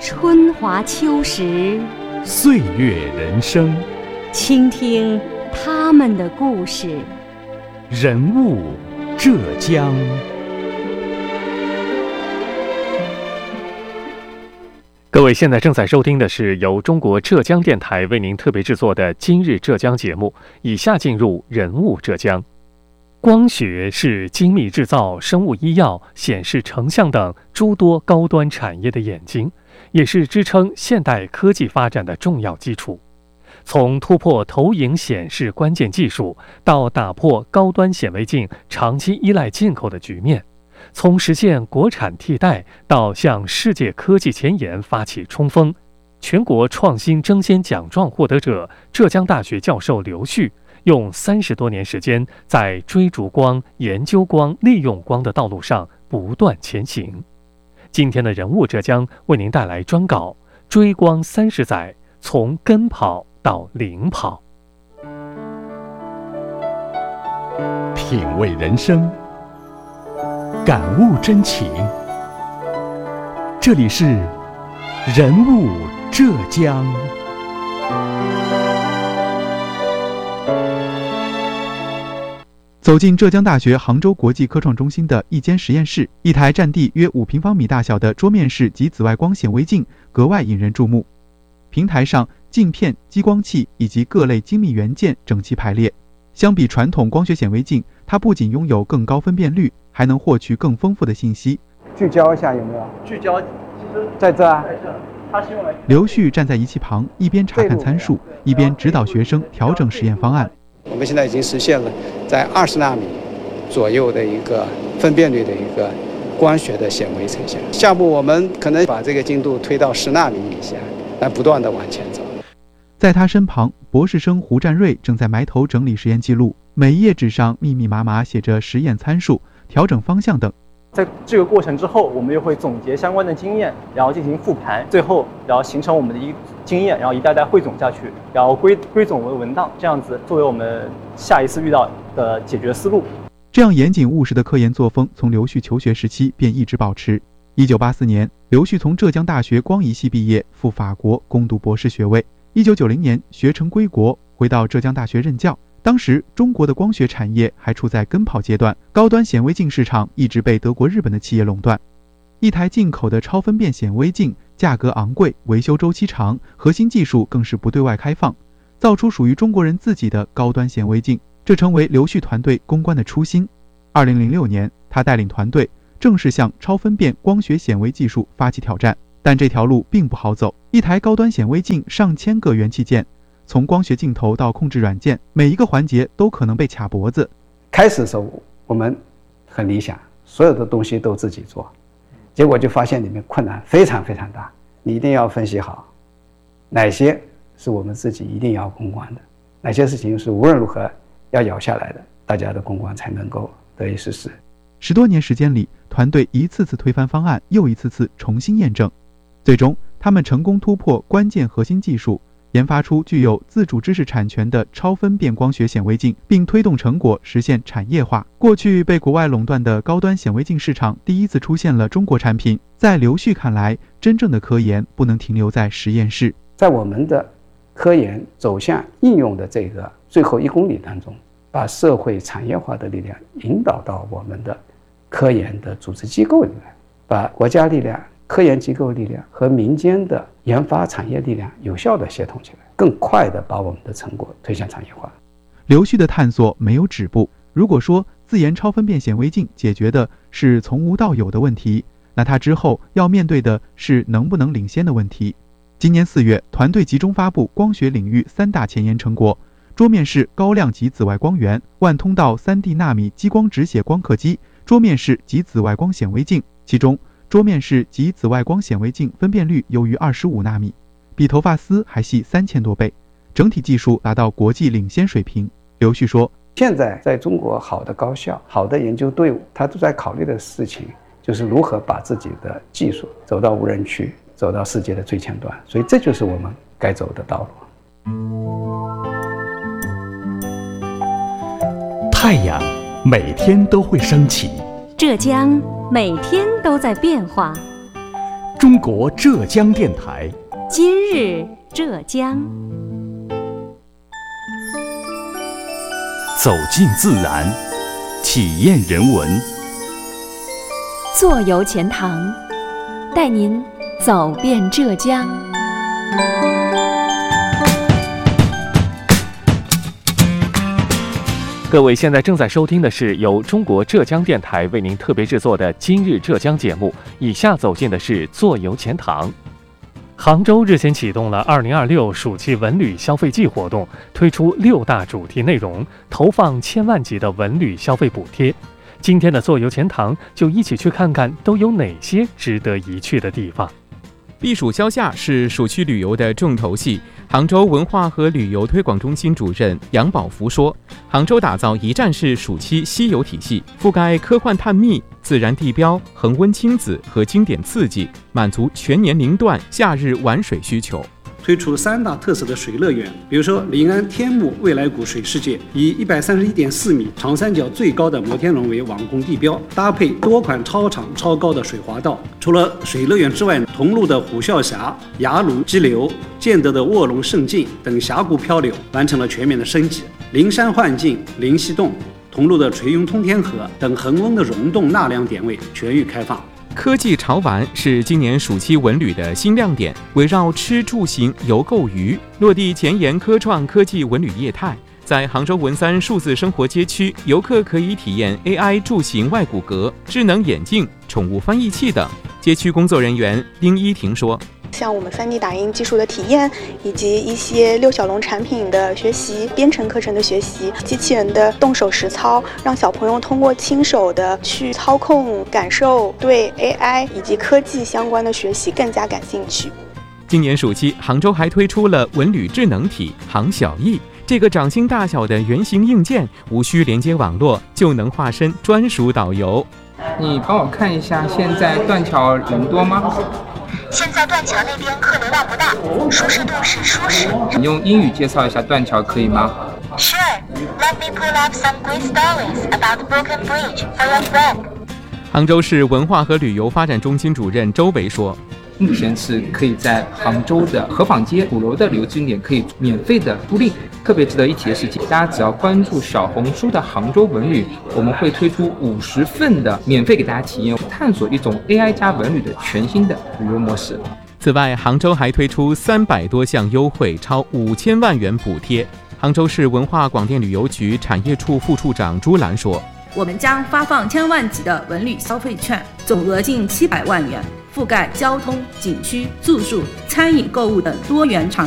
春华秋实， 岁月人生， 倾听他们的故事。 人物浙江。各位现在正在收听的是由中国浙江电台为您特别制作的今日浙江节目，以下进入人物浙江。光学是精密制造、生物医药、显示成像等诸多高端产业的眼睛，也是支撑现代科技发展的重要基础。从突破投影显示关键技术，到打破高端显微镜长期依赖进口的局面，从实现国产替代到向世界科技前沿发起冲锋，全国创新争先奖状获得者浙江大学教授刘旭用30多年时间，在追逐光、研究光、利用光的道路上不断前行。今天的人物浙江为您带来专稿《追光30载，从跟跑到领跑》。 品味人生，感悟真情。这里是人物浙江。 走进浙江大学杭州国际科创中心的一间实验室，一台占地约5平方米大小的桌面式极紫外光显微镜格外引人注目。平台上镜片、激光器以及各类精密元件整齐排列。相比传统光学显微镜，它不仅拥有更高分辨率，还能获取更丰富的信息。 聚焦一下有没有？ 聚焦其实在这啊。 在这，它是用来。 刘旭站在仪器旁，一边查看参数，一边指导学生调整实验方案。 我们现在已经实现了在20纳米左右的一个分辨率的一个光学的显微呈现。下步我们可能把这个精度推到10纳米以下，来不断的往前走。 在他身旁，博士生胡占瑞正在埋头整理实验记录，每一页纸上密密麻麻写着实验参数、调整方向等。 在这个过程之后，我们又会总结相关的经验，然后进行复盘，最后然后形成我们的一个经验，然后一代代汇总下去，然后归总为文档，这样子作为我们下一次遇到的解决思路。 这样严谨务实的科研作风从刘旭求学时期便一直保持。1984年，刘旭从浙江大学光仪系毕业，赴法国攻读博士学位。1990年学成归国，回到浙江大学任教。当时中国的光学产业还处在跟跑阶段，高端显微镜市场一直被德国、日本的企业垄断。一台进口的超分辨显微镜价格昂贵，维修周期长，核心技术更是不对外开放，造出属于中国人自己的高端显微镜，这成为刘旭团队攻关的初心。2006年，他带领团队正式向超分辨光学显微技术发起挑战，但这条路并不好走。一台高端显微镜上千个元器件，从光学镜头到控制软件，每一个环节都可能被卡脖子。 开始的时候我们很理想，所有的东西都自己做，结果就发现里面困难非常非常大。你一定要分析好哪些是我们自己一定要攻关的，哪些事情是无论如何要咬下来的，大家的攻关才能够得以实施。 10多年时间里，团队一次次推翻方案，又一次次重新验证，最终他们成功突破关键核心技术，研发出具有自主知识产权的超分辨光学显微镜，并推动成果实现产业化。过去被国外垄断的高端显微镜市场第一次出现了中国产品。在刘旭看来，真正的科研不能停留在实验室。 在我们的科研走向应用的这个最后1公里当中，把社会产业化的力量引导到我们的科研的组织机构里来，把国家力量、科研机构力量和民间的研发产业力量有效地协同起来，更快地把我们的成果推向产业化。 刘旭的探索没有止步。如果说自研超分辨显微镜解决的是从无到有的问题，那他之后要面对的是能不能领先的问题。今年4月，团队集中发布光学领域3大前沿成果：桌面式高量级紫外光源、万通道3D 纳米激光直写光刻机、桌面式极紫外光显微镜。其中桌面式极紫外光显微镜分辨率优于25纳米，比头发丝还细3000多倍，整体技术达到国际领先水平。刘旭说， 现在在中国好的高校、好的研究队伍，他都在考虑的事情就是如何把自己的技术走到无人区，走到世界的最前端，所以这就是我们该走的道路。 太阳每天都会升起， 浙江每天都在变化， 中国浙江电台。 今日浙江， 走进自然，体验人文， 坐游钱塘，带您走遍浙江。 各位现在正在收听的是由中国浙江电台为您特别制作的《今日浙江》节目。以下走进的是坐游钱塘。杭州日前启动了2026暑期文旅消费季活动，推出6大主题内容，投放1000万级的文旅消费补贴。今天的坐游钱塘就一起去看看都有哪些值得一去的地方。 避暑消夏是暑期旅游的重头戏。杭州文化和旅游推广中心主任杨宝福说，杭州打造一站式暑期西游体系，覆盖科幻探秘、自然地标、恒温亲子和经典刺激，满足全年龄段夏日玩水需求。 推出了3大特色的水乐园，比如说临安天目未来谷水世界，以131.4米长三角最高的摩天轮为网红地标，搭配多款超长超高的水滑道。除了水乐园之外，桐庐的虎啸峡、雅鲁激流、建德的卧龙胜境等峡谷漂流完成了全面的升级。灵山幻境、灵溪洞、桐庐的垂云通天河等恒温的溶洞纳凉点位全域开放。 科技潮玩是今年暑期文旅的新亮点，围绕吃住行游购娱，落地前沿科创科技文旅业态。在杭州文3数字生活街区，游客可以体验 AI 住行外骨骼、智能眼镜、宠物翻译器等。街区工作人员丁一婷说， 像我们3D 打印技术的体验，以及一些6小龙产品的学习、编程课程的学习、机器人的动手实操，让小朋友通过亲手的去操控、感受，对 AI 以及科技相关的学习更加感兴趣。 今年暑期，杭州还推出了文旅智能体杭小艺。这个掌心大小的圆形硬件，无需连接网络就能化身专属导游。 你帮我看一下，现在断桥人多吗？ 现在断桥那边客流量不大，舒适度是舒适。 你用英语介绍一下断桥可以吗？ Sure, let me pull up some great stories about the broken bridge for your friend. 杭州市文化和旅游发展中心主任周维说， 目前是可以在杭州的河坊街、鼓楼的旅游景点可以免费的租赁。特别值得一提的是，大家只要关注小红书的杭州文旅，我们会推出50份的免费给大家体验，探索一种 AI 加文旅的全新的旅游模式。 此外，杭州还推出300多项优惠，超5000万元补贴。杭州市文化广电旅游局产业处副处长朱兰说， 我们将发放1000万级的文旅消费券，总额近700万元，覆盖交通、景区、住宿、餐饮、购物等多元场